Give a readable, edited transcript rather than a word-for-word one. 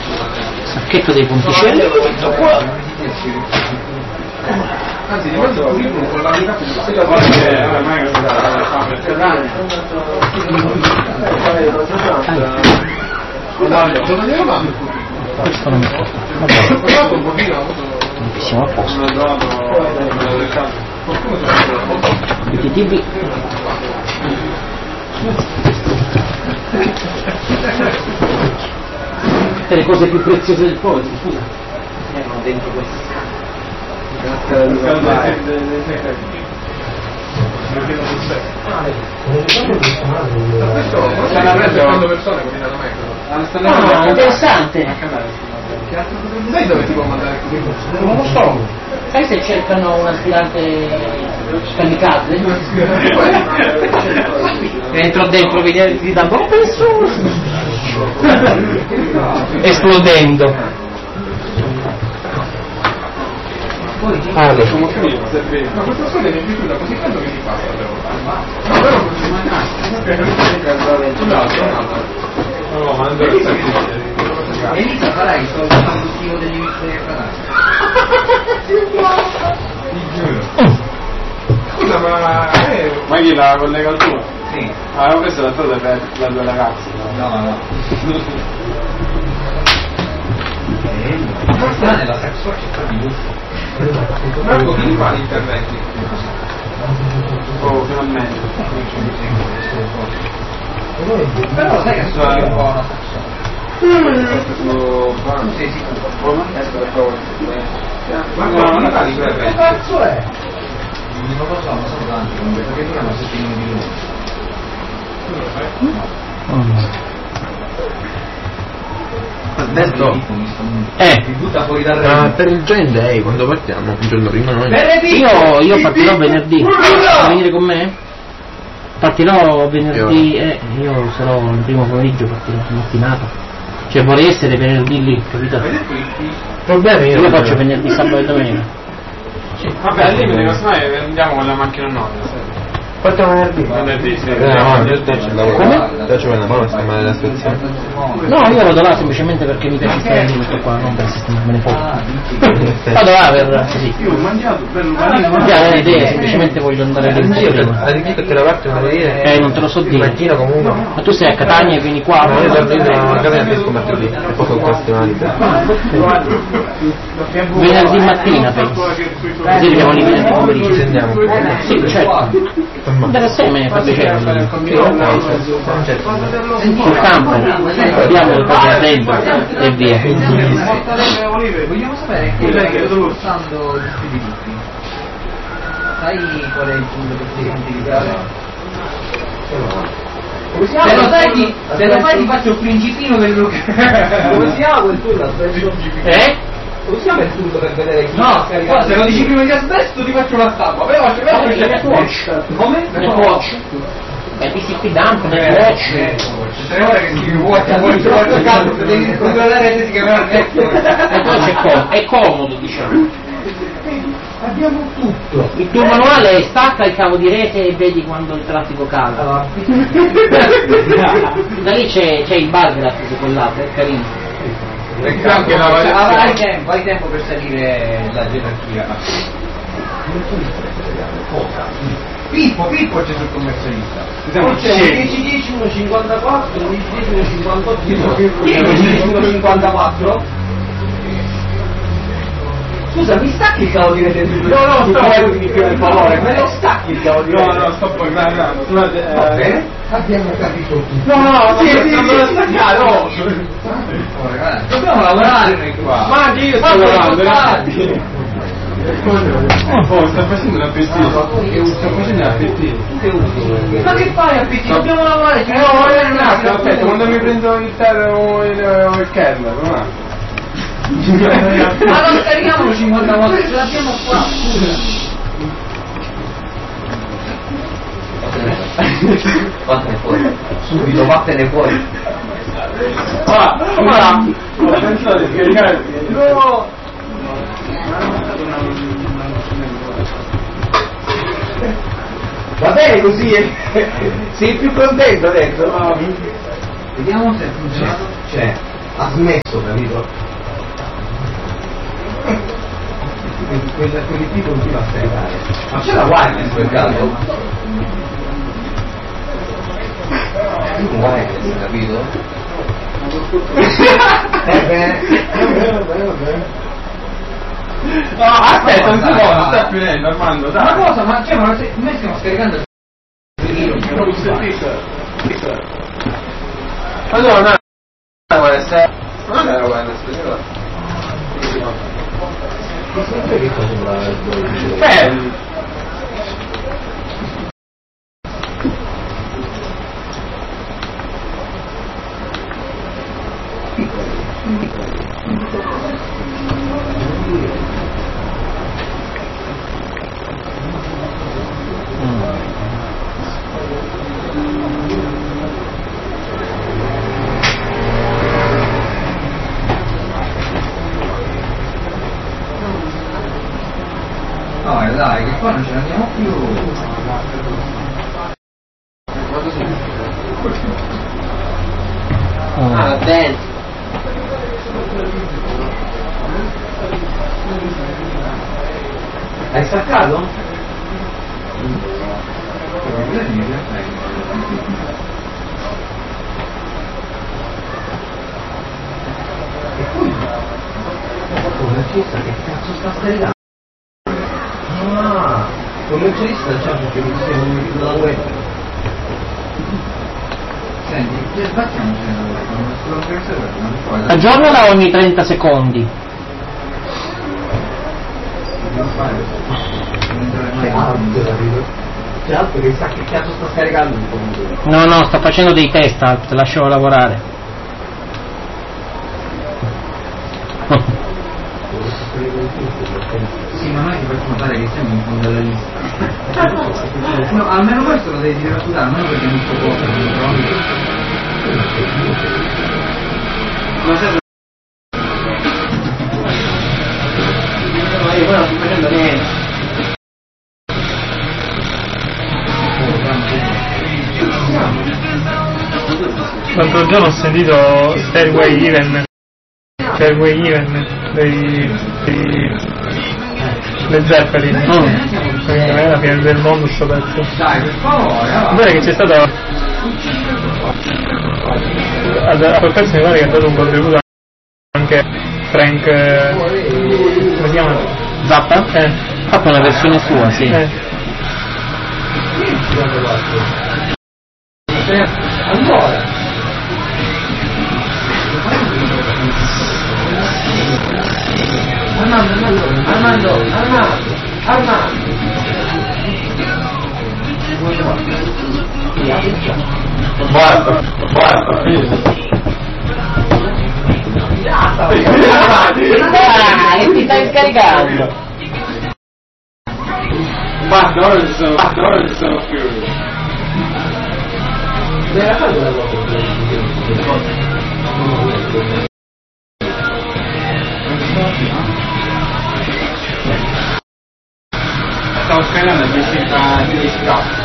Sacchetto dei ponticelli. Anzi, di questo curriculum con la vita questo non mi fa. Siamo a posto. BTTV. Le cose più preziose del povero, scusa. Erano dentro questi. Interessante. Sai dove ti può mandare il curriculum? Non lo so. Sai se cercano un aspirante kamikaze? Entro dentro gli danno un penso esplodendo. Ma questa storia mi è piaciuta così tanto che si passa però non c'è mai no, ma non deve essere Elisa farai il solito produttivo degli inizi scusa ma chi la collega al tuo? Sì. Avevo preso la tua per le due ragazze. No. Ma sta nella saxofonia c'è di gusto. Marco, chi fa gli interventi? Oh, finalmente. Però sai che sono un po' una saxofonia. Sì. Ma non fa gli interventi? Che cazzo è? Non lo so, ma sono tanti comunque, perché tu non sei pieno di lui. Detto Mi butta fuori dal regno. per il Join Day quando partiamo un giorno prima noi Io partirò venerdì. Vuoi venire con me? Partirò venerdì, io sarò il primo pomeriggio, partirò mattinata. Cioè vorrei essere venerdì lì, capito? problemi Io faccio venerdì, sabato e domenica. Vabbè, al limite casomai andiamo con la macchina nuova. partiamo venerdì Venerdì, sì. Come? Faccio una mano a sistemare la situazione. No, io vado là semplicemente perché mi piace stare lì questo qua, non per sistemarmene fuori. Vado là per così. Io ho mangiato bello panino. Non ho idea, semplicemente voglio andare lì prima. Arricchito che la parte non dire. Non te lo so Il dire. mattino comunque. Ma tu sei a Catania e vieni qua? No, io torno a casa e esco martedì. E poi con queste mani. Venerdì mattina penso. Così arriviamo lì venerdì pomeriggio. Ci andiamo. Sì, certo. Andare assieme fa piacere. Sul campo, vediamo le cose dentro e via. Vogliamo sapere che stai usando gli stilisti? Sai qual è il punto che devi utilizzare? Se lo fai ti faccio il principino del locale. Come si chiama quel tool? Come si chiama il tool per vedere chi ha scaricato? Se lo dici prima di asbesto ti faccio una stampa. Però come? Watch. Visti qui Dante, Watch. C'è ore che scrivi watch cazzo, se devi controllare si chiamerà E poi è comodo, diciamo. Abbiamo tutto. Il tuo manuale stacca il cavo di rete e vedi quando il traffico cala. Da lì c'è il bar gratis con l'altro, è carino. Anche la Hai tempo per salire la gerarchia. Pippo c'è sul commercialista. C'è un 10-10, 1,54, un 10-10, 1,58. Chi è un 1,54? Scusa, mi stacchi il cavo di rete? No, per favore, me lo stacchi il cavo di rete? No, sto poi guardando. Abbiamo capito tutto. No, non me lo staccare, no. Dobbiamo lavorare noi qua. Ma anche io sto lavorando. Sta facendo un appetito. Sta facendo un appetito. Ma che fai appetito? Dobbiamo lavorare. Un attimo, aspetta, quando mi prendo il kernel, un attimo. Ma non scarichiamolo 50 volte, ce l'abbiamo qua. Vattene fuori. Subito, vattene fuori. Attenzione, scaricare. No! Va bene così, sei più contento adesso? Vediamo se ha funzionato. C'è. ha smesso, capito? Quelli qui continua a scaricare. Ma c'è la wireless quel caso? Wireless, capito? Bene. No, aspetta un secondo, sta finendo Armando, dai. Ma cosa? Ma noi stiamo scaricando allora no, vuole essere non era wireless, no, dai, che qua non ce ne andiamo più. Ah, bene. Hai staccato? E poi commercialista che cazzo sta scaricando? Ah, commercialista già perché mi stai dalla web. Senti, sbattiamoci Aggiornala ogni 30 secondi. C'è altro che sa che cazzo sta scaricando. No, sta facendo dei test, lascialo lavorare. Sì, ma noi ti faccio notare che siamo in fondo alla lista. No, almeno questo lo devi dire a Sudano, non perché non sto poco. Ma serve. Ma io poi non sto facendo niente. L'altro giorno ho sentito Stairway Even dei Zeppelin. È la fine del mondo sto pezzo. Dai, per favore. Guarda che c'è stato a quel pezzo mi pare che ha dato un contributo anche Frank, come si chiama? Zappa? Ha fatto una versione sua, sì. Allora Armando Basta. Dai, ti stai scaricando. Basta, ora ci sono più. Stavo scaricando il 10K.